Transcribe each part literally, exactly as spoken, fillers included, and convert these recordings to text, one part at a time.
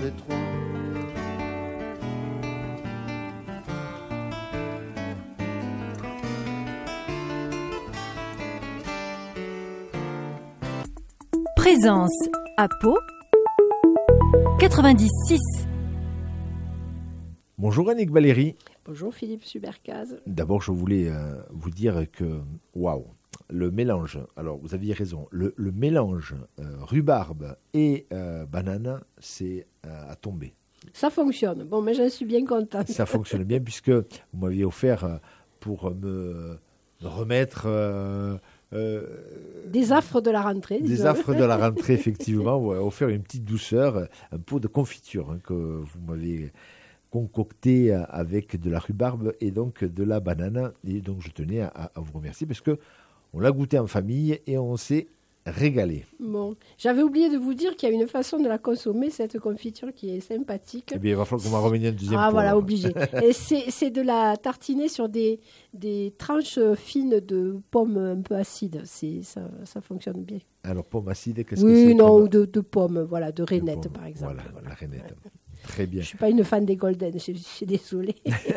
Détroit. Présence à Pau quatre-vingt-dix six. Bonjour Annick Valéry. Bonjour Philippe Subercase. D'abord, je voulais euh, vous dire que, waouh, le mélange, alors vous aviez raison, le, le mélange euh, rhubarbe et euh, banane, c'est euh, à tomber. Ça fonctionne. Bon, mais j'en suis bien contente. Ça fonctionne bien puisque vous m'aviez offert euh, pour me, me remettre... Euh, Euh, des affres de la rentrée. Des disons. affres de la rentrée, effectivement. Vous m'avez offert une petite douceur, un pot de confiture hein, que vous m'avez concocté avec de la rhubarbe et donc de la banane. Et donc, je tenais à, à vous remercier parce qu'on l'a goûté en famille et on s'est régalé. Bon, j'avais oublié de vous dire qu'il y a une façon de la consommer, cette confiture qui est sympathique. Eh bien, il va falloir qu'on m'en revienne un deuxième Ah, fois. voilà, obligé. Et c'est, c'est de la tartiner sur des, des tranches fines de pommes un peu acides. C'est, ça, ça fonctionne bien. Alors, pomme acide, qu'est-ce oui, que c'est? Oui, non, comme... ou de, de pommes, voilà, de rainettes, pommes, par exemple. Voilà, voilà. la rainette. Ouais. Très bien. Je ne suis pas une fan des golden, je, je suis désolée.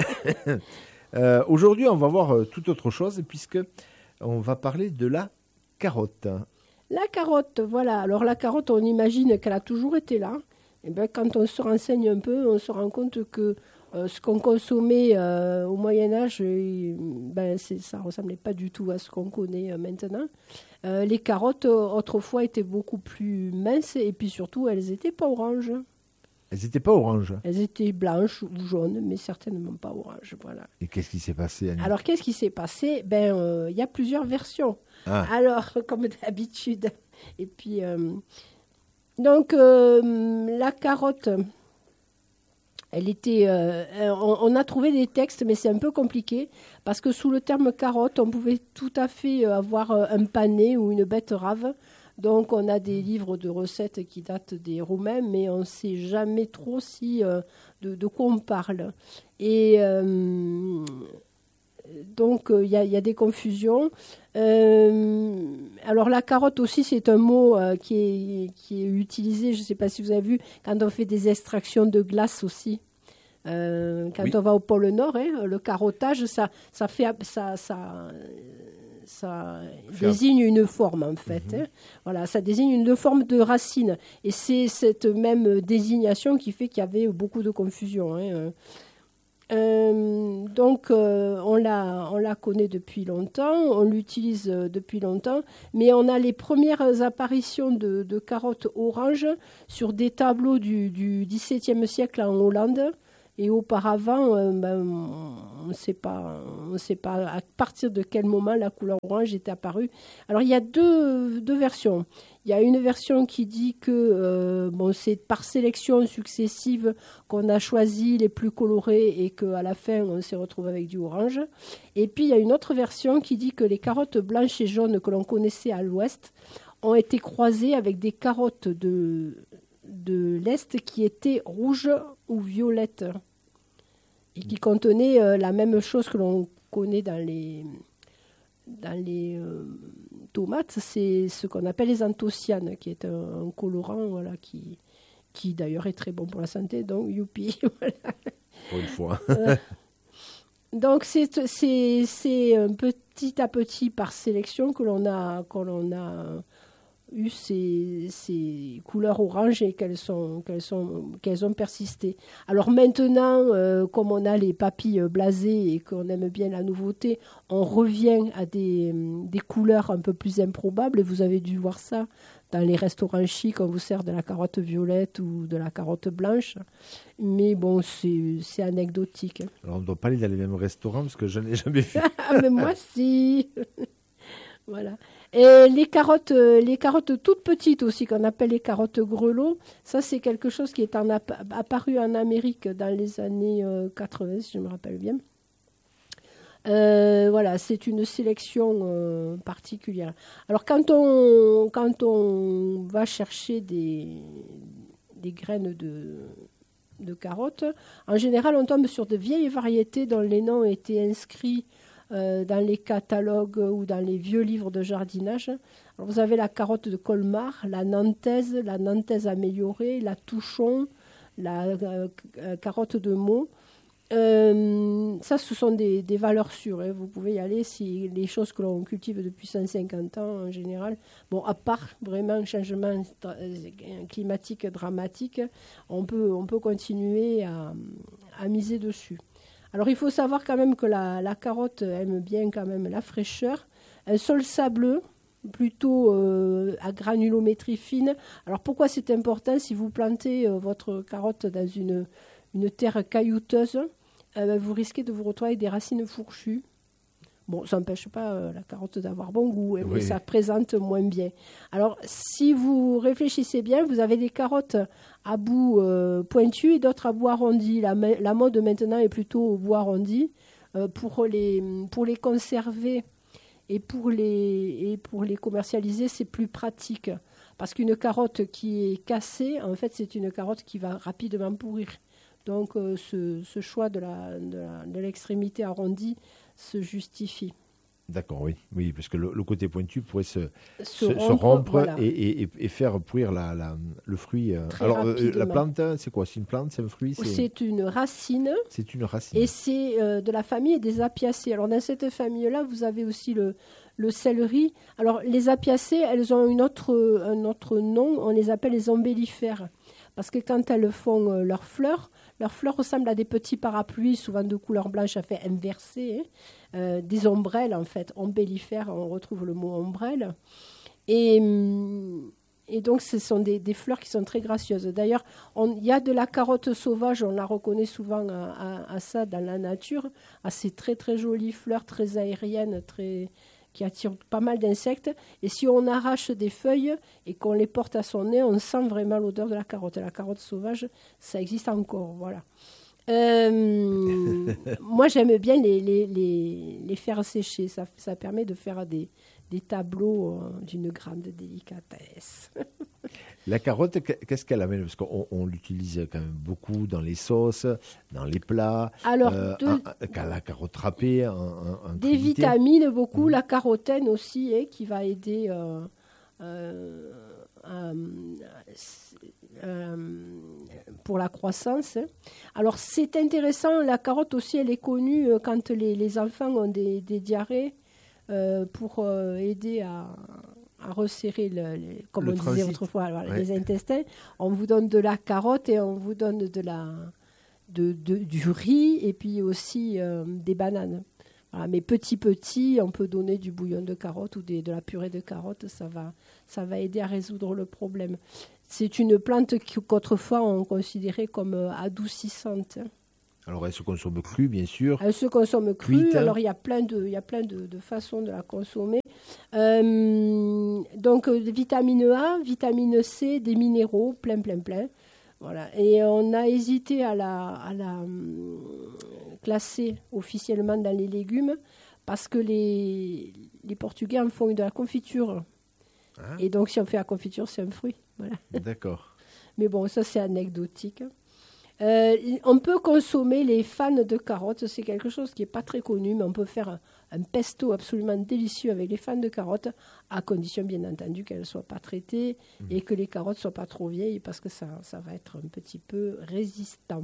euh, aujourd'hui, on va voir euh, tout autre chose, puisque on va parler de la carotte. La carotte, voilà. Alors la carotte, on imagine qu'elle a toujours été là. Et bien, quand on se renseigne un peu, on se rend compte que euh, ce qu'on consommait euh, au Moyen-Âge, euh, ben, c'est, ça ne ressemblait pas du tout à ce qu'on connaît euh, maintenant. Euh, les carottes, autrefois, étaient beaucoup plus minces et puis surtout, elles n'étaient pas oranges. Elles n'étaient pas oranges. Elles étaient blanches ou jaunes, mais certainement pas oranges. Voilà. Et qu'est-ce qui s'est passé, Annie? Alors, qu'est-ce qui s'est passé? Ben, euh, y a plusieurs versions. Ah. Alors, comme d'habitude. Et puis, euh, donc, euh, la carotte, elle était... Euh, on, on a trouvé des textes, mais c'est un peu compliqué, parce que sous le terme carotte, on pouvait tout à fait avoir un panais ou une betterave. Donc, on a des livres de recettes qui datent des Romains, mais on ne sait jamais trop si, euh, de, de quoi on parle. Et... Euh, Donc, il euh, y, y a des confusions. Euh, alors, la carotte aussi, c'est un mot euh, qui, est, qui est utilisé, je ne sais pas si vous avez vu, quand on fait des extractions de glace aussi. Euh, quand oui. on va au pôle Nord, hein, le carottage, ça, ça, fait, ça, ça, ça désigne une forme, en fait. Mm-hmm. Hein. Voilà, ça désigne une forme de racine. Et c'est cette même désignation qui fait qu'il y avait beaucoup de confusion. Hein. Euh, donc, euh, on, la, on la connaît depuis longtemps, on l'utilise euh, depuis longtemps, mais on a les premières apparitions de, de carottes oranges sur des tableaux du, du dix-septième siècle en Hollande. Et auparavant, euh, ben, on ne sait pas, on ne sait pas à partir de quel moment la couleur orange est apparue. Alors, il y a deux, deux versions. Il y a une version qui dit que euh, bon, c'est par sélection successive qu'on a choisi les plus colorés et qu'à la fin, on s'est retrouvé avec du orange. Et puis, il y a une autre version qui dit que les carottes blanches et jaunes que l'on connaissait à l'ouest ont été croisées avec des carottes de, de l'est qui étaient rouges ou violettes et qui contenaient euh, la même chose que l'on connaît dans les... Dans les euh, tomates, c'est ce qu'on appelle les anthocyanes, qui est un, un colorant, voilà, qui, qui d'ailleurs est très bon pour la santé. Donc, youpi. Voilà. Pour une fois. euh, donc, c'est, c'est, c'est un petit à petit, par sélection, que l'on a, que l'on a eu ces, ces couleurs oranges et qu'elles, sont, qu'elles, sont, qu'elles ont persisté. Alors maintenant, euh, comme on a les papilles blasées et qu'on aime bien la nouveauté, on revient à des, des couleurs un peu plus improbables. Et vous avez dû voir ça dans les restaurants chics, on vous sert de la carotte violette ou de la carotte blanche. Mais bon, c'est, c'est anecdotique. Alors on ne doit pas aller dans les mêmes restaurants parce que je n'ai jamais vu. Ah, mais moi, si. Voilà. Et les carottes, les carottes toutes petites aussi, qu'on appelle les carottes grelots, ça c'est quelque chose qui est en app- apparu en Amérique dans les années euh, quatre-vingts, si je me rappelle bien. Euh, voilà, c'est une sélection euh, particulière. Alors quand on, quand on va chercher des, des graines de, de carottes, en général on tombe sur de vieilles variétés dont les noms étaient inscrits Euh, dans les catalogues ou dans les vieux livres de jardinage. Alors, vous avez la carotte de Colmar, la nantaise, la nantaise améliorée, la touchon, la euh, carotte de Meaux. Euh, ça, ce sont des, des valeurs sûres. Hein. Vous pouvez y aller si les choses que l'on cultive depuis cent cinquante ans en général. Bon, à part vraiment un changement climatique dramatique, on peut, on peut continuer à, à miser dessus. Alors, il faut savoir quand même que la, la carotte aime bien quand même la fraîcheur. Un sol sableux, plutôt euh, à granulométrie fine. Alors, pourquoi c'est important? Si vous plantez euh, votre carotte dans une, une terre caillouteuse, Euh, vous risquez de vous retrouver avec des racines fourchues. Bon, ça n'empêche pas euh, la carotte d'avoir bon goût, hein, oui. Mais ça présente moins bien. Alors, si vous réfléchissez bien, vous avez des carottes à bout euh, pointu et d'autres à bout arrondi. La, la mode maintenant est plutôt au bout arrondi. Euh, pour, les, pour les conserver et pour les, et pour les commercialiser, c'est plus pratique. Parce qu'une carotte qui est cassée, en fait, c'est une carotte qui va rapidement pourrir. Donc, euh, ce, ce choix de, la, de, la, de l'extrémité arrondie se justifie. D'accord, oui. Oui, parce que le, le côté pointu pourrait se, se, se rompre, se rompre voilà. et, et, et faire pourrir la, la, le fruit. Très Alors, rapidement. la plante, c'est quoi? C'est une plante, c'est un fruit? C'est, c'est une racine. C'est une racine. Et c'est euh, de la famille des apiacées. Alors, dans cette famille-là, vous avez aussi le, le céleri. Alors, les apiacées, elles ont une autre, un autre nom. On les appelle les ombellifères. Parce que quand elles font euh, leurs fleurs, leurs fleurs ressemblent à des petits parapluies, souvent de couleur blanche à fait inversée, hein, euh, des ombrelles en fait, ombellifères, on retrouve le mot ombrelle. Et, et donc ce sont des, des fleurs qui sont très gracieuses. D'ailleurs, il y a de la carotte sauvage, on la reconnaît souvent à, à, à ça dans la nature, à ces très très jolies fleurs, très aériennes, très... qui attirent pas mal d'insectes. Et si on arrache des feuilles et qu'on les porte à son nez, on sent vraiment l'odeur de la carotte. La carotte sauvage, ça existe encore, voilà. Euh, moi, j'aime bien les, les, les, les faire sécher. Ça, ça permet de faire des, des tableaux euh, d'une grande délicatesse. La carotte, qu'est-ce qu'elle amène? Parce qu'on on l'utilise quand même beaucoup dans les sauces, dans les plats. Alors, euh, de, un, la carotte râpée, en, en des vitamines, beaucoup. Mmh. La carotène aussi, hein, qui va aider euh, euh, euh, euh, pour la croissance. Alors, c'est intéressant. La carotte aussi, elle est connue quand les, les enfants ont des, des diarrhées euh, pour euh, aider à... à resserrer, le, les, comme le on transit. disait autrefois, voilà, ouais. les intestins. On vous donne de la carotte et on vous donne de la, de, de, du riz et puis aussi euh, des bananes. Voilà, mais petit petit, on peut donner du bouillon de carotte ou des, de la purée de carotte, ça va, ça va aider à résoudre le problème. C'est une plante qu'autrefois on considérait comme adoucissante. Alors, elle se consomme crue, bien sûr. Elle se consomme crue. Alors, il y a plein de, il y a plein de, de façons de la consommer. Euh, donc, euh, vitamine A, vitamine C, des minéraux, plein, plein, plein. Voilà. Et on a hésité à la, à la euh, classer officiellement dans les légumes parce que les, les Portugais en font de la confiture. Ah. Et donc, si on fait la confiture, c'est un fruit. Voilà. D'accord. Mais bon, ça, c'est anecdotique. Euh, on peut consommer les fans de carottes, c'est quelque chose qui n'est pas très connu, mais on peut faire un, un pesto absolument délicieux avec les fans de carottes, à condition bien entendu qu'elles ne soient pas traitées mmh. et que les carottes ne soient pas trop vieilles, parce que ça, ça va être un petit peu résistant.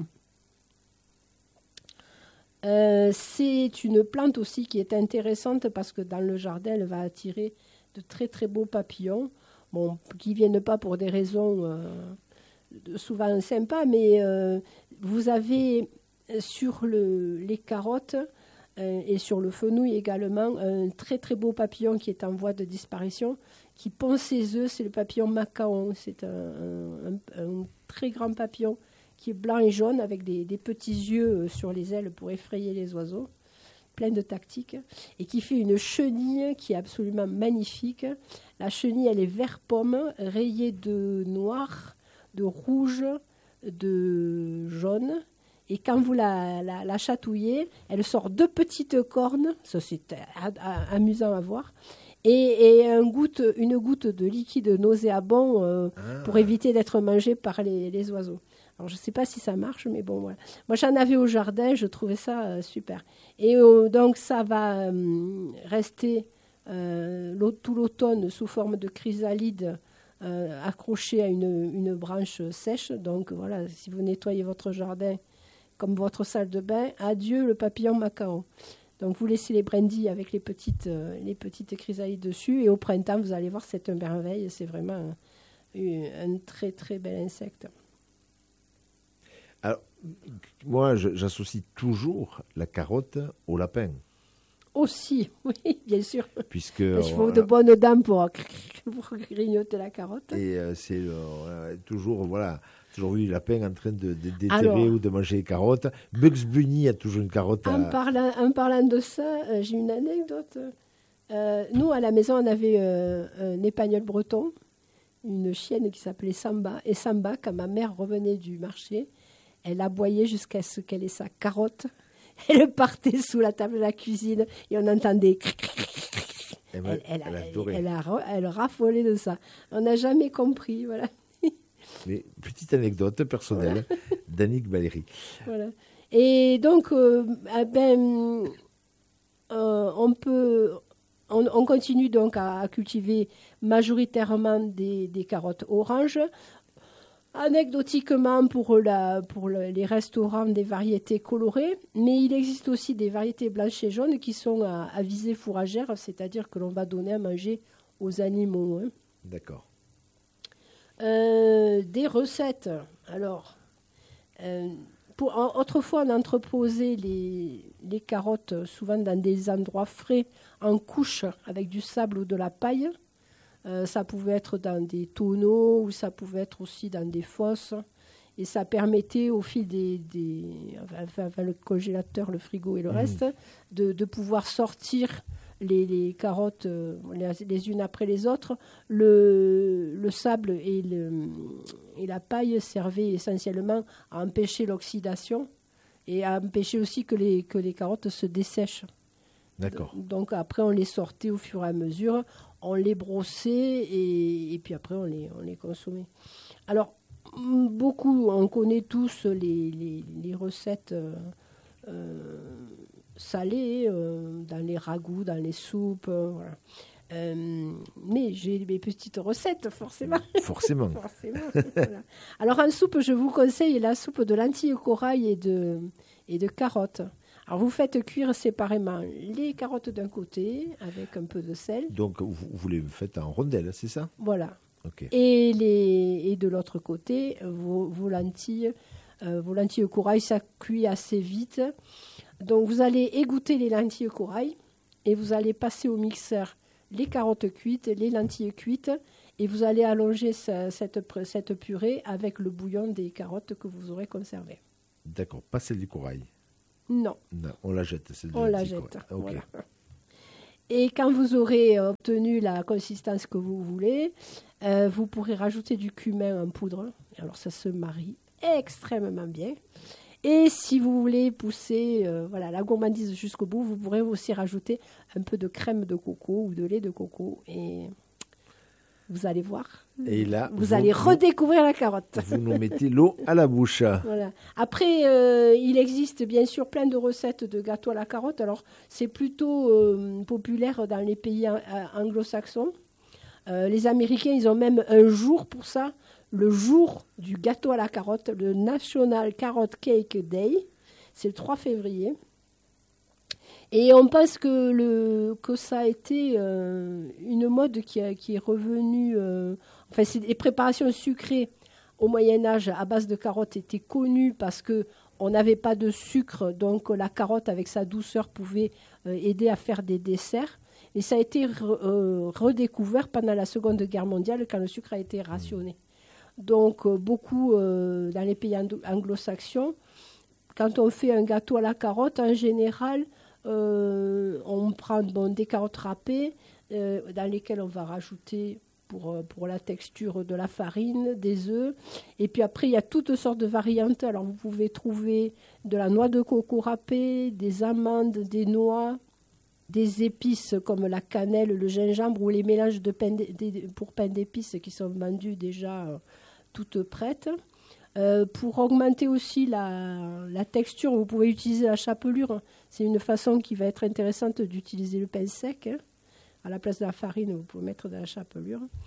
Euh, c'est une plante aussi qui est intéressante parce que dans le jardin, elle va attirer de très très beaux papillons, bon, qui ne viennent pas pour des raisons... Euh, souvent sympa, mais euh, vous avez sur le, les carottes euh, et sur le fenouil également un très très beau papillon qui est en voie de disparition, qui pond ses œufs, c'est le papillon macaon. C'est un, un, un très grand papillon qui est blanc et jaune avec des, des petits yeux sur les ailes pour effrayer les oiseaux, plein de tactiques, et qui fait une chenille qui est absolument magnifique. La chenille, elle est vert pomme, rayée de noir, de rouge, de jaune. Et quand vous la, la, la chatouillez, elle sort deux petites cornes. Ça, c'est a, a, amusant à voir. Et, et un goutte, une goutte de liquide nauséabond euh, ah. pour éviter d'être mangé par les, les oiseaux. Alors, je ne sais pas si ça marche, mais bon, voilà. Moi, j'en avais au jardin, je trouvais ça euh, super. Et euh, donc, ça va euh, rester euh, tout l'automne sous forme de chrysalide euh, accroché à une, une branche sèche. Donc voilà, si vous nettoyez votre jardin comme votre salle de bain, adieu le papillon macaron. Donc vous laissez les brindilles avec les petites, euh, les petites chrysallides dessus, et au printemps, vous allez voir, c'est un merveille, c'est vraiment un, un très très bel insecte. Alors, moi, je, j'associe toujours la carotte au lapin. Aussi, oui, bien sûr. Puisque il faut de bonnes dames pour, pour grignoter la carotte. Et euh, c'est euh, toujours, voilà, toujours vu le lapin en train de, de déterrer Alors, ou de manger les carottes. Bugs Bunny a toujours une carotte. En, à... parlant, en parlant de ça, euh, j'ai une anecdote. Euh, nous, à la maison, on avait euh, un épagnol breton, une chienne qui s'appelait Samba. Et Samba, quand ma mère revenait du marché, elle aboyait jusqu'à ce qu'elle ait sa carotte. Elle partait sous la table de la cuisine et on entendait... Elle, elle, elle, elle, elle, a, elle raffolait de ça. On n'a jamais compris, voilà. Mais petite anecdote personnelle d'Annick Valéry. Voilà. Et donc, euh, ben, euh, on peut... On, on continue donc à, à cultiver majoritairement des, des carottes oranges. Anecdotiquement, pour, la, pour le, les restaurants, des variétés colorées, mais il existe aussi des variétés blanches et jaunes qui sont à, à visée fourragère, c'est-à-dire que l'on va donner à manger aux animaux. Hein. D'accord. Euh, des recettes. Alors, euh, pour, en, autrefois, on entreposait les, les carottes souvent dans des endroits frais, en couches, avec du sable ou de la paille. Euh, ça pouvait être dans des tonneaux ou ça pouvait être aussi dans des fosses. Et ça permettait au fil des... des enfin, enfin, le congélateur, le frigo et le mmh. reste, de, de pouvoir sortir les, les carottes euh, les, les unes après les autres. Le, le sable et, le, et la paille servaient essentiellement à empêcher l'oxydation et à empêcher aussi que les, que les carottes se dessèchent. D'accord. Donc après, on les sortait au fur et à mesure. On les brossait et, et puis après on les, on les consommait. Alors, beaucoup, on connaît tous les, les, les recettes euh, euh, salées, euh, dans les ragoûts, dans les soupes, euh, voilà. Euh, mais j'ai mes petites recettes, forcément. Forcément. forcément voilà. Alors en soupe, je vous conseille la soupe de lentilles corail et de, et de carottes. Alors, vous faites cuire séparément les carottes d'un côté, avec un peu de sel. Donc, vous, vous les faites en rondelles, c'est ça ? Voilà. Okay. Et, les, et de l'autre côté, vos, vos lentilles, euh, vos lentilles au corail, ça cuit assez vite. Donc, vous allez égoutter les lentilles au corail et vous allez passer au mixeur les carottes cuites, les lentilles cuites, et vous allez allonger ce, cette, cette purée avec le bouillon des carottes que vous aurez conservé. D'accord, pas celle du corail. Non. non. On la jette. C'est on la jette. Okay. Voilà. Et quand vous aurez obtenu la consistance que vous voulez, euh, vous pourrez rajouter du cumin en poudre. Alors ça se marie extrêmement bien. Et si vous voulez pousser euh, voilà, la gourmandise jusqu'au bout, vous pourrez aussi rajouter un peu de crème de coco ou de lait de coco. Et vous allez voir. Et là, vous, vous allez vous, redécouvrir la carotte. Vous nous mettez l'eau à la bouche. Voilà. Après, euh, il existe bien sûr plein de recettes de gâteaux à la carotte. Alors, c'est plutôt euh, populaire dans les pays an- anglo-saxons. Euh, les Américains, ils ont même un jour pour ça, le jour du gâteau à la carotte, le National Carrot Cake Day. C'est le trois février. Et on pense que, le, que ça a été euh, une mode qui, a, qui est revenue... Euh, enfin, c'est les préparations sucrées au Moyen-Âge à base de carottes étaient connues parce qu'on n'avait pas de sucre, donc la carotte avec sa douceur pouvait euh, aider à faire des desserts. Et ça a été re, euh, redécouvert pendant la Seconde Guerre mondiale quand le sucre a été rationné. Donc euh, beaucoup euh, dans les pays anglo-saxons, quand on fait un gâteau à la carotte, en général... Euh, on prend bon, des carottes râpées euh, dans lesquelles on va rajouter pour, pour la texture de la farine, des œufs. Et puis après, il y a toutes sortes de variantes. Alors, vous pouvez trouver de la noix de coco râpée, des amandes, des noix, des épices comme la cannelle, le gingembre ou les mélanges de pain d- pour pain d'épices qui sont vendus déjà euh, toutes prêtes. Euh, pour augmenter aussi la, la texture, vous pouvez utiliser la chapelure. C'est une façon qui va être intéressante d'utiliser le pain sec. Hein. À la place de la farine, vous pouvez mettre de la chapelure.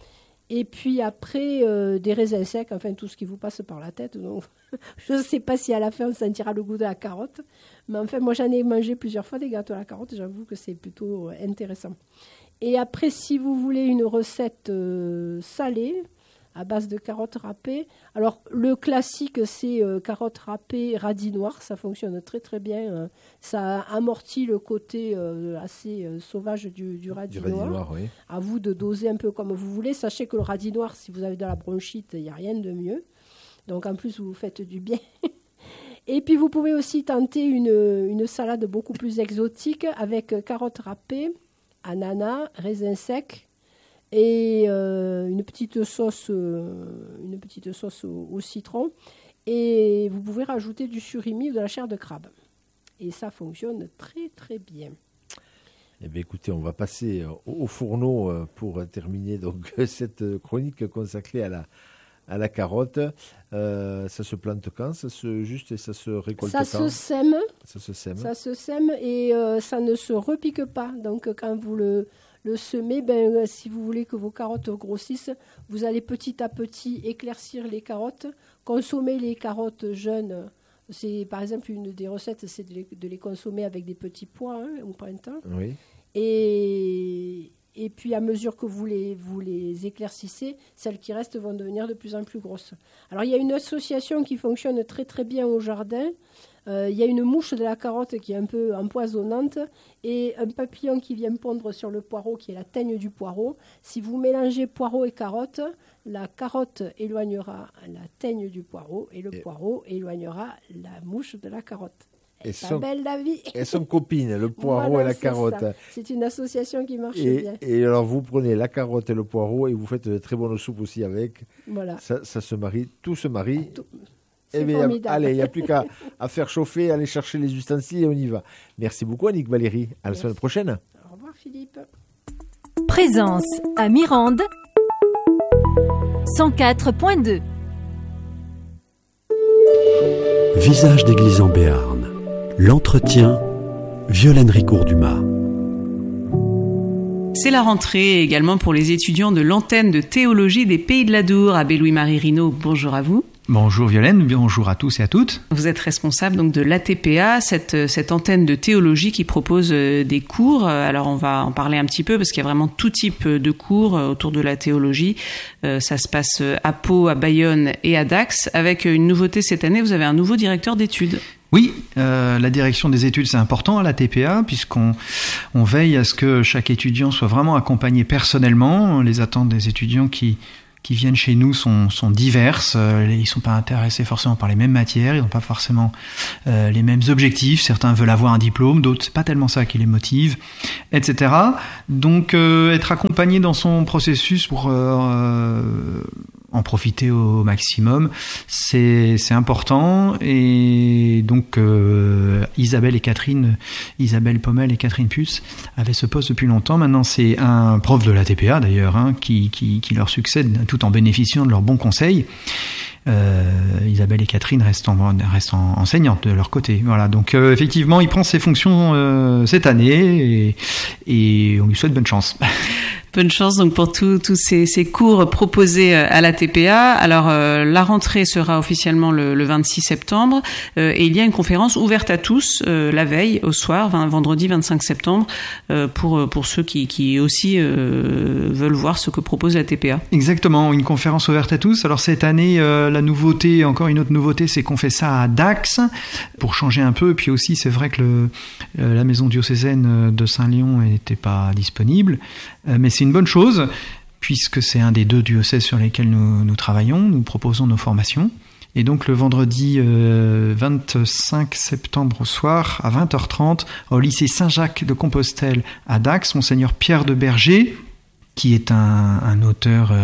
Et puis après, euh, des raisins secs, enfin tout ce qui vous passe par la tête. Donc, je ne sais pas si à la fin on sentira le goût de la carotte. Mais enfin, moi j'en ai mangé plusieurs fois des gâteaux à la carotte. J'avoue que c'est plutôt intéressant. Et après, si vous voulez une recette euh, salée, à base de carottes râpées. Alors, le classique, c'est euh, carottes râpées, radis noirs. Ça fonctionne très, très bien. Euh, ça amortit le côté euh, assez euh, sauvage du, du radis, du radis noir. noir. Oui. À vous de doser un peu comme vous voulez. Sachez que le radis noir, si vous avez de la bronchite, il n'y a rien de mieux. Donc, en plus, vous vous faites du bien. Et puis, vous pouvez aussi tenter une, une salade beaucoup plus exotique avec carottes râpées, ananas, raisins secs, et euh, une petite sauce, euh, une petite sauce au, au citron. Et vous pouvez rajouter du surimi ou de la chair de crabe. Et ça fonctionne très, très bien. Eh bien, écoutez, on va passer au, au fourneau pour terminer donc, cette chronique consacrée à la, à la carotte. Euh, ça se plante quand? Ça se juste et ça se récolte ça quand? se sème. Ça se sème. Ça se sème et euh, ça ne se repique pas. Donc, quand vous le... Le semer, ben, si vous voulez que vos carottes grossissent, vous allez petit à petit éclaircir les carottes, consommer les carottes jeunes. C'est, par exemple, une des recettes, c'est de les, de les consommer avec des petits pois hein, au printemps. Oui. Et, et puis, à mesure que vous les, vous les éclaircissez, celles qui restent vont devenir de plus en plus grosses. Alors, il y a une association qui fonctionne très, très bien au jardin. Euh, il y a une mouche de la carotte qui est un peu empoisonnante et un papillon qui vient pondre sur le poireau qui est la teigne du poireau. Si vous mélangez poireau et carotte, la carotte éloignera la teigne du poireau et le et poireau éloignera la mouche de la carotte. Elle est pas belle la vie. Elles sont copines, le poireau voilà, et la c'est carotte. Ça. C'est une association qui marche et, bien. Et alors vous prenez la carotte et le poireau et vous faites de très bonnes soupes aussi avec. Voilà. Ça, ça se marie, tout se marie. Tout. Eh bien, allez, il n'y a plus qu'à à faire chauffer, aller chercher les ustensiles et on y va. Merci beaucoup Annick Valérie. À la Merci. Semaine prochaine. Au revoir Philippe. Présence à Mirande cent quatre point deux. Visage d'église en Béarn. L'entretien, Violaine Ricourt-Dumas. C'est la rentrée également pour les étudiants de l'antenne de théologie des Pays de l'Adour. Abbé Louis-Marie Rinaud, bonjour à vous. Bonjour Violaine, bonjour à tous et à toutes. Vous êtes responsable donc de l'A T P A, cette, cette antenne de théologie qui propose des cours. Alors on va en parler un petit peu parce qu'il y a vraiment tout type de cours autour de la théologie. Euh, ça se passe à Pau, à Bayonne et à Dax. Avec une nouveauté cette année, vous avez un nouveau directeur d'études. Oui, euh, la direction des études, c'est important à l'A T P A puisqu'on on veille à ce que chaque étudiant soit vraiment accompagné personnellement. Les attentes des étudiants qui qui viennent chez nous sont, sont diverses. Ils ne sont pas intéressés forcément par les mêmes matières, ils n'ont pas forcément euh, les mêmes objectifs. Certains veulent avoir un diplôme, d'autres, c'est pas tellement ça qui les motive, et cetera. Donc, euh, être accompagné dans son processus pour euh, en profiter au maximum, c'est, c'est important. Et donc, euh, Isabelle et Catherine, Isabelle Pommel et Catherine Putz avaient ce poste depuis longtemps. Maintenant, c'est un prof de l'A T P A d'ailleurs, hein, qui, qui, qui leur succède tout en bénéficiant de leurs bons conseils. Euh, Isabelle et Catherine restent, en, restent en, enseignantes de leur côté. Voilà. Donc, euh, effectivement, il prend ses fonctions euh, cette année et, et on lui souhaite bonne chance. Bonne chance donc pour tous tous ces, ces cours proposés à l'A T P A. Alors euh, la rentrée sera officiellement le, le vingt-six septembre euh, et il y a une conférence ouverte à tous euh, la veille au soir, vendredi vingt-cinq septembre, euh, pour pour ceux qui qui aussi euh, veulent voir ce que propose l'A T P A. Exactement, une conférence ouverte à tous. Alors cette année, euh, la nouveauté, encore une autre nouveauté, c'est qu'on fait ça à Dax pour changer un peu. Et puis aussi, c'est vrai que le, euh, la maison diocésaine de Saint-Léon n'était pas disponible, euh, mais c'est une bonne chose, puisque c'est un des deux diocèses sur lesquels nous, nous travaillons, nous proposons nos formations. Et donc le vendredi euh, vingt-cinq septembre au soir, à vingt heures trente, au lycée Saint-Jacques de Compostelle à Dax, Monseigneur Pierre de Berger, qui est un, un auteur euh,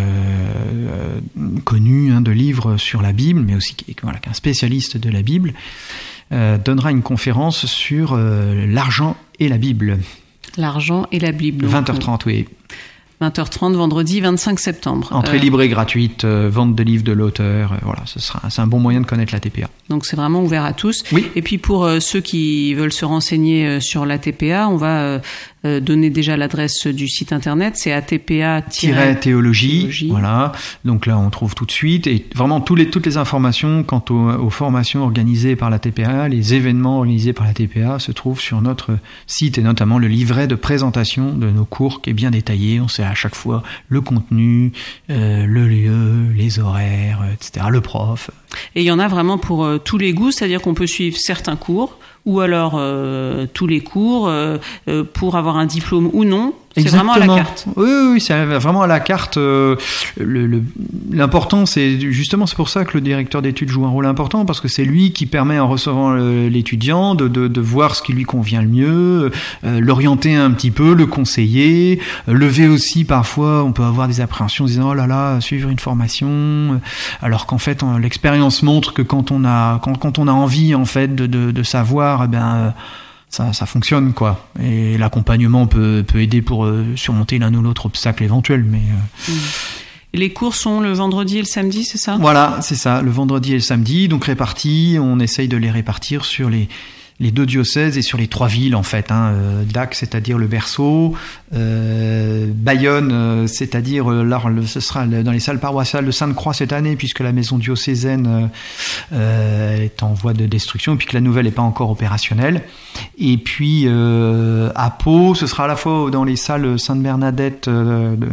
euh, connu hein, de livres sur la Bible, mais aussi qui est voilà, un spécialiste de la Bible, euh, donnera une conférence sur euh, l'argent et la Bible. L'argent et la Bible. Donc, vingt heures trente, oui. vingt heures trente, vendredi vingt-cinq septembre. Entrée euh... libre et gratuite, euh, vente de livres de l'auteur, euh, voilà, ce sera, c'est un bon moyen de connaître l'A T P A. Donc c'est vraiment ouvert à tous. Oui. Et puis pour euh, ceux qui veulent se renseigner euh, sur l'A T P A, on va euh, euh, donné déjà l'adresse du site internet, c'est A T P A-théologie. Voilà. Donc là, on trouve tout de suite. Et vraiment, tous les, toutes les informations quant aux, aux formations organisées par l'A T P A, les événements organisés par l'A T P A se trouvent sur notre site, et notamment le livret de présentation de nos cours qui est bien détaillé. On sait à chaque fois le contenu, euh, le lieu, les horaires, et cetera, le prof. Et il y en a vraiment pour euh, tous les goûts, c'est-à-dire qu'on peut suivre certains cours, ou alors euh, tous les cours, euh, euh, pour avoir un diplôme ou non. C'est Exactement. Vraiment à la carte. Oui, oui, oui, c'est vraiment à la carte. Euh, le, le, l'important, c'est justement, c'est pour ça que le directeur d'études joue un rôle important, parce que c'est lui qui permet, en recevant le, l'étudiant, de, de, de voir ce qui lui convient le mieux, euh, l'orienter un petit peu, le conseiller, euh, lever aussi parfois, on peut avoir des appréhensions en disant oh là là, suivre une formation, alors qu'en fait, on, l'expérience montre que quand on a, quand, quand on a envie en fait de, de, de savoir, eh bien. Euh, Ça, ça fonctionne, quoi. Et l'accompagnement peut, peut aider pour euh, surmonter l'un ou l'autre obstacle éventuel, mais... Euh... Et les cours sont le vendredi et le samedi, c'est ça ? Voilà, c'est ça, le vendredi et le samedi, donc répartis, on essaye de les répartir sur les, les deux diocèses et sur les trois villes, en fait. Hein. Euh, Dax, c'est-à-dire le berceau, euh, Bayonne, euh, c'est-à-dire, euh, là, le, ce sera dans les salles paroissiales de Sainte-Croix cette année, puisque la maison diocésaine euh, est en voie de destruction, et puis que la nouvelle n'est pas encore opérationnelle. Et puis euh, à Pau, ce sera à la fois dans les salles Sainte-Bernadette euh, de,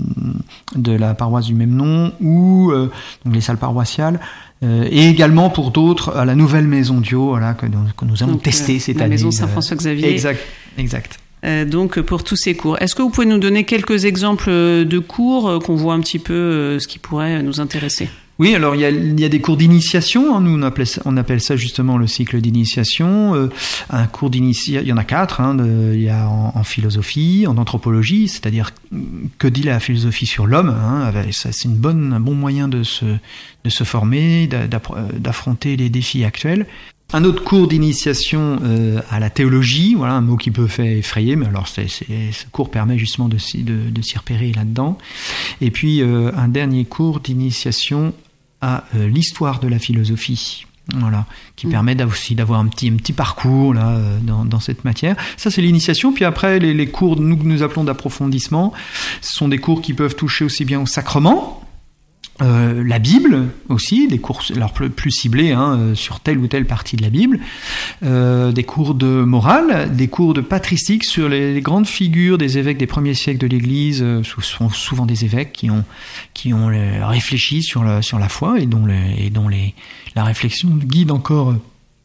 de la paroisse du même nom, ou euh, donc les salles paroissiales, euh, et également pour d'autres à la nouvelle maison Dio, voilà, que, que nous allons donc, tester euh, cette la année. La maison Saint-François-Xavier. Exact, exact. Euh, donc pour tous ces cours. Est-ce que vous pouvez nous donner quelques exemples de cours, euh, qu'on voit un petit peu euh, ce qui pourrait nous intéresser ? Oui, alors il y a, il y a des cours d'initiation, hein, nous on appelle, ça, on appelle ça justement le cycle d'initiation. Euh, un cours d'initiation, il y en a quatre, hein, de, il y a en, en philosophie, en anthropologie, c'est-à-dire que dit la philosophie sur l'homme, hein, ça, c'est une bonne, un bon moyen de se, de se former, d'affronter les défis actuels. Un autre cours d'initiation euh, à la théologie, voilà un mot qui peut faire effrayer, mais alors c'est, c'est, ce cours permet justement de, de, de s'y repérer là-dedans. Et puis euh, un dernier cours d'initiation à euh, l'histoire de la philosophie, voilà, qui mmh. permet aussi d'avoir un petit, un petit parcours là euh, dans, dans cette matière. Ça c'est l'initiation. Puis après les, les cours nous que nous appelons d'approfondissement, ce sont des cours qui peuvent toucher aussi bien au sacrement. Euh, la Bible aussi, des cours alors plus, plus ciblés hein, sur telle ou telle partie de la Bible, euh, des cours de morale, des cours de patristique sur les, les grandes figures des évêques des premiers siècles de l'Église. Euh, ce sont souvent des évêques qui ont qui ont réfléchi sur la sur la foi et dont les, et dont les la réflexion guide encore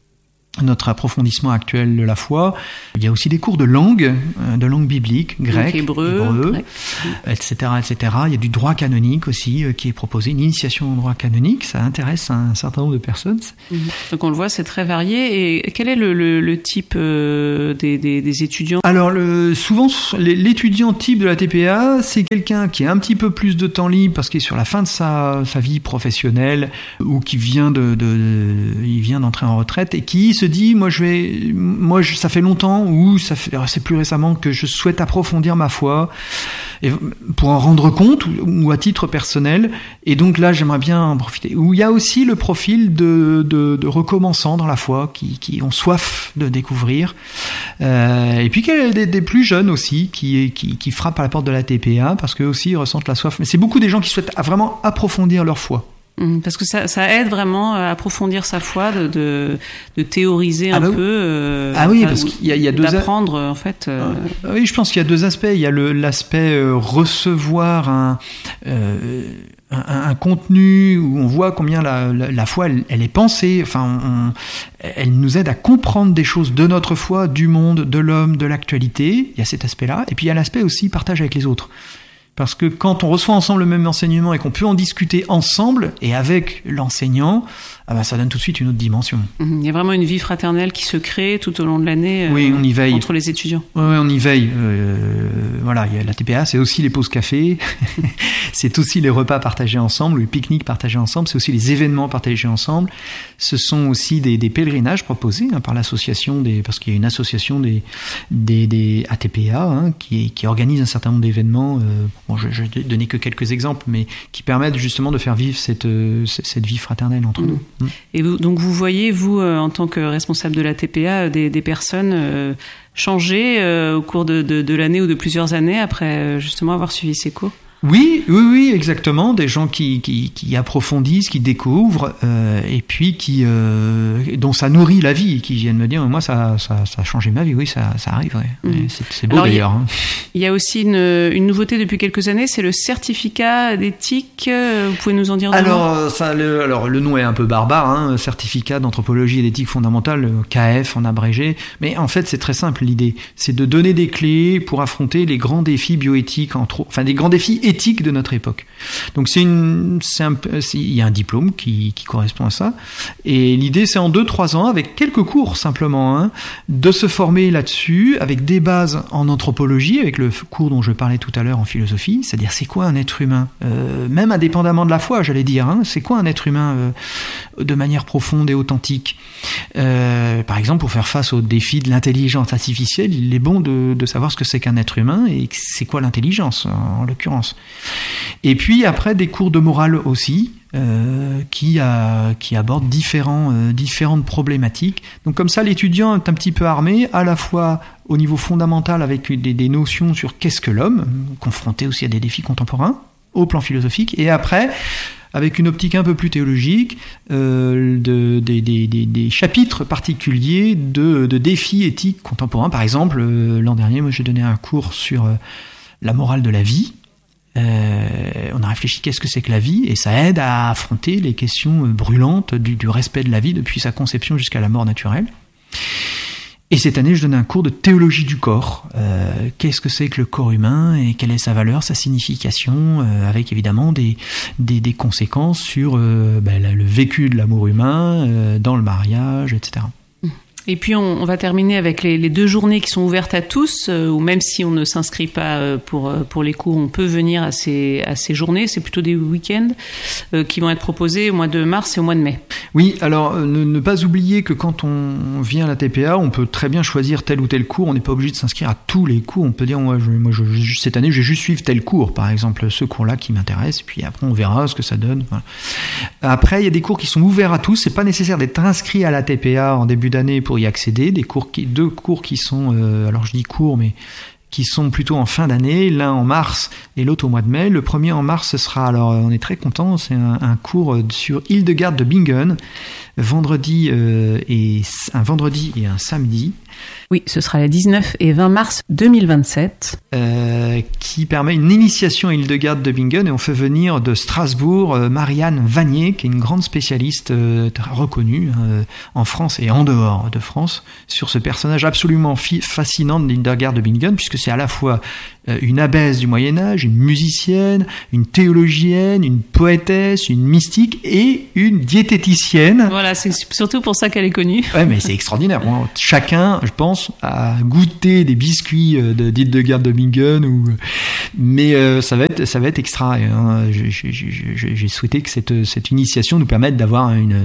notre approfondissement actuel de la foi. Il y a aussi des cours de langue, de langue biblique, grec, hébreu, hébreu, et cetera, et cetera. Il y a du droit canonique aussi qui est proposé, une initiation au droit canonique. Ça intéresse un certain nombre de personnes. Mmh. Donc on le voit, c'est très varié. Et quel est le, le, le type euh, des, des, des étudiants ? Alors le, souvent, l'étudiant type de la T P A, c'est quelqu'un qui a un petit peu plus de temps libre parce qu'il est sur la fin de sa, sa vie professionnelle ou qui vient de, de, de il vient d'entrer en retraite et qui se dit moi je vais moi je, ça fait longtemps ou ça fait c'est plus récemment que je souhaite approfondir ma foi et pour en rendre compte ou, ou à titre personnel, et donc là j'aimerais bien en profiter. Où il y a aussi le profil de de, de recommençants dans la foi qui qui ont soif de découvrir, euh, et puis qu'il y a des, des plus jeunes aussi qui qui qui frappent à la porte de la T P A parce qu'eux aussi ils ressentent la soif, mais c'est beaucoup des gens qui souhaitent vraiment approfondir leur foi. Parce que ça, ça aide vraiment à approfondir sa foi, de, de, de théoriser un ah bah, peu, euh, ah oui, parce qu'il y a, il y a deux d'apprendre a... en fait. Euh... Ah oui, je pense qu'il y a deux aspects. Il y a le, l'aspect euh, recevoir un, euh, un, un contenu où on voit combien la, la, la foi, elle, elle est pensée. Enfin, on, elle nous aide à comprendre des choses de notre foi, du monde, de l'homme, de l'actualité. Il y a cet aspect-là. Et puis il y a l'aspect aussi partage avec les autres. Parce que quand on reçoit ensemble le même enseignement et qu'on peut en discuter ensemble et avec l'enseignant, ah ben ça donne tout de suite une autre dimension. Il y a vraiment une vie fraternelle qui se crée tout au long de l'année. Oui, on y veille. Entre les étudiants. Oui, on y veille. Euh, voilà, il y a la T P A, c'est aussi les pauses café, c'est aussi les repas partagés ensemble, les pique-niques partagés ensemble, c'est aussi les événements partagés ensemble. Ce sont aussi des, des pèlerinages proposés hein, par l'association des, parce qu'il y a une association des des, des A T P A hein, qui qui organise un certain nombre d'événements. Euh, Bon, je n'ai donné que quelques exemples, mais qui permettent justement de faire vivre cette, euh, cette vie fraternelle entre mmh. nous. Mmh. Et vous, donc vous voyez, vous, euh, en tant que responsable de l'A T P A, des, des personnes euh, changer euh, au cours de, de, de l'année ou de plusieurs années après euh, justement avoir suivi ces cours? Oui, oui, oui, exactement. Des gens qui, qui, qui approfondissent, qui découvrent, euh, et puis qui, euh, dont ça nourrit la vie, qui viennent me dire, moi, ça, ça, ça a changé ma vie. Oui, ça, ça arrive. Ouais. Mmh. C'est, c'est beau. Alors, d'ailleurs. Il y, y a aussi une, une nouveauté depuis quelques années, c'est le certificat d'éthique. Vous pouvez nous en dire deux mots? Alors, ça, le, alors, le nom est un peu barbare, hein, certificat d'anthropologie et d'éthique fondamentale, K F en abrégé. Mais en fait, c'est très simple. L'idée, c'est de donner des clés pour affronter les grands défis bioéthiques, entre, enfin des grands défis éthique de notre époque. Donc c'est une, c'est un, c'est, il y a un diplôme qui, qui correspond à ça. Et l'idée, c'est en deux trois ans, avec quelques cours simplement, hein, de se former là-dessus, avec des bases en anthropologie, avec le cours dont je parlais tout à l'heure en philosophie, c'est-à-dire c'est quoi un être humain, euh, même indépendamment de la foi, j'allais dire. Hein, c'est quoi un être humain euh, de manière profonde et authentique. Euh, par exemple, pour faire face au défi de l'intelligence artificielle, il est bon de, de savoir ce que c'est qu'un être humain et c'est quoi l'intelligence en l'occurrence. Et puis après des cours de morale aussi euh, qui, a, qui abordent différents, euh, différentes problématiques. Donc comme ça l'étudiant est un petit peu armé à la fois au niveau fondamental avec des, des notions sur qu'est-ce que l'homme, confronté aussi à des défis contemporains au plan philosophique, et après avec une optique un peu plus théologique, euh, de, de, de, de, des chapitres particuliers de, de défis éthiques contemporains. Par exemple, euh, l'an dernier, moi j'ai donné un cours sur euh, la morale de la vie. Euh, on a réfléchi qu'est-ce que c'est que la vie, et ça aide à affronter les questions brûlantes du, du respect de la vie depuis sa conception jusqu'à la mort naturelle. Et cette année, je donne un cours de théologie du corps. Euh, qu'est-ce que c'est que le corps humain et quelle est sa valeur, sa signification, euh, avec évidemment des, des, des conséquences sur euh, ben, le vécu de l'amour humain, euh, dans le mariage, et cetera. Et puis on, on va terminer avec les, les deux journées qui sont ouvertes à tous, euh, où même si on ne s'inscrit pas euh, pour, pour les cours, on peut venir à ces, à ces journées. C'est plutôt des week-ends euh, qui vont être proposés au mois de mars et au mois de mai. Oui, alors euh, ne, ne pas oublier que quand on vient à la T P A, on peut très bien choisir tel ou tel cours. On n'est pas obligé de s'inscrire à tous les cours. On peut dire, moi, je, moi je, cette année, je vais juste suivre tel cours, par exemple, ce cours-là qui m'intéresse, et puis après on verra ce que ça donne. Voilà. Après, il y a des cours qui sont ouverts à tous. C'est pas nécessaire d'être inscrit à la T P A en début d'année pour y accéder, des cours qui, deux cours qui sont, euh, alors je dis cours, mais qui sont plutôt en fin d'année, l'un en mars et l'autre au mois de mai. Le premier en mars, ce sera, alors on est très content, c'est un, un cours sur Hildegarde de Bingen, vendredi euh, et un vendredi et un samedi. Oui, ce sera les dix-neuf et vingt mars deux mille vingt-sept. Euh, qui permet une initiation à Hildegarde de Bingen, et on fait venir de Strasbourg euh, Marianne Vanier, qui est une grande spécialiste euh, reconnue euh, en France et en dehors de France, sur ce personnage absolument fi- fascinant de Hildegarde de Bingen, puisque c'est à la fois euh, une abbesse du Moyen-Âge, une musicienne, une théologienne, une poétesse, une mystique et une diététicienne. Voilà, c'est surtout pour ça qu'elle est connue. Ouais, mais c'est extraordinaire. Bon, chacun, je pense, a goûté des biscuits de d'Hildegarde de Bingen, ou... mais euh, ça va être ça va être extra. Hein. J'ai, j'ai, j'ai, j'ai souhaité que cette cette initiation nous permette d'avoir une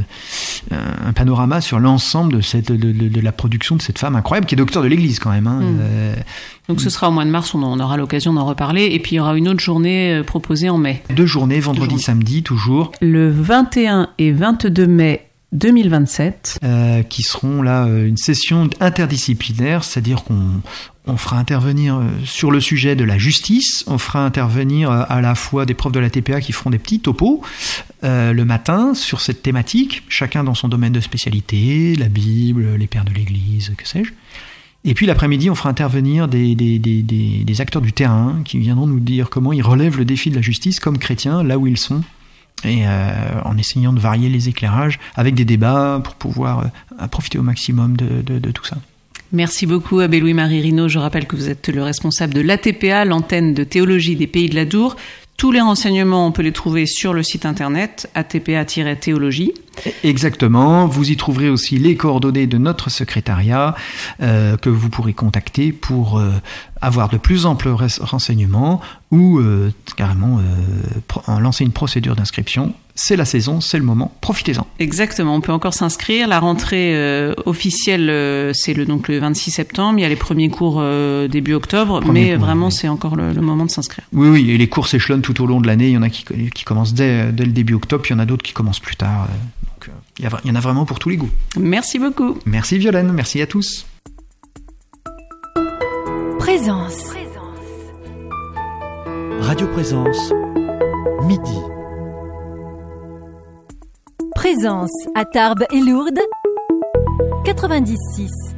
un panorama sur l'ensemble de cette de, de, de la production de cette femme incroyable qui est docteur de l'Église quand même. Hein. Mmh. Euh, Donc ce sera au mois de mars, on aura l'occasion d'en reparler, et puis il y aura une autre journée proposée en mai. Deux journées, vendredi, samedi, toujours. Le vingt et un et vingt-deux mai deux mille vingt-sept. Euh, qui seront là une session interdisciplinaire, c'est-à-dire qu'on on fera intervenir sur le sujet de la justice, on fera intervenir à la fois des profs de la T P A qui feront des petits topos euh, le matin sur cette thématique, chacun dans son domaine de spécialité, la Bible, les pères de l'Église, que sais-je. Et puis l'après-midi, on fera intervenir des, des, des, des, des acteurs du terrain qui viendront nous dire comment ils relèvent le défi de la justice comme chrétiens, là où ils sont, et euh, en essayant de varier les éclairages avec des débats pour pouvoir euh, profiter au maximum de, de, de tout ça. Merci beaucoup, Abbé Louis-Marie Rinaud. Je rappelle que vous êtes le responsable de l'A T P A, l'antenne de théologie des Pays de l'Adour. Tous les renseignements, on peut les trouver sur le site internet a t p a tiret théologie. Exactement. Vous y trouverez aussi les coordonnées de notre secrétariat euh, que vous pourrez contacter pour euh, avoir de plus amples renseignements ou euh, carrément euh, pro- lancer une procédure d'inscription c'est la saison, c'est le moment, profitez-en. Exactement, on peut encore s'inscrire. La rentrée euh, officielle, euh, c'est le, donc le vingt-six septembre. Il y a les premiers cours euh, début octobre, Premier mais cours, vraiment, oui. c'est encore le, le moment de s'inscrire. Oui, oui, et les cours s'échelonnent tout au long de l'année. Il y en a qui, qui commencent dès, dès le début octobre, puis il y en a d'autres qui commencent plus tard. Donc, euh, il, y a, il y en a vraiment pour tous les goûts. Merci beaucoup. Merci Violaine, merci à tous. Présence. Radio Présence, midi. Présence à Tarbes et Lourdes, quatre-vingt-dix virgule six.